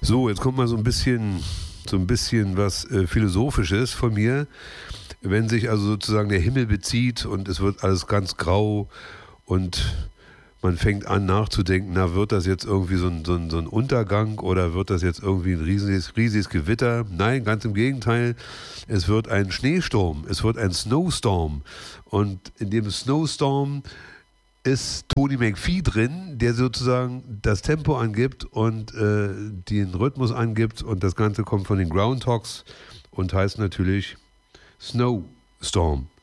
So, jetzt kommt mal so ein bisschen was Philosophisches von mir. Wenn sich also sozusagen der Himmel bezieht und es wird alles ganz grau und man fängt an nachzudenken, na, wird das jetzt irgendwie so ein Untergang oder wird das jetzt irgendwie ein riesiges Gewitter? Nein, ganz im Gegenteil. Es wird ein Schneesturm, es wird ein Snowstorm. Und in dem Snowstorm ist Tony McPhee drin, der sozusagen das Tempo angibt und den Rhythmus angibt. Und das Ganze kommt von den Groundhogs und heißt natürlich Snowstorm.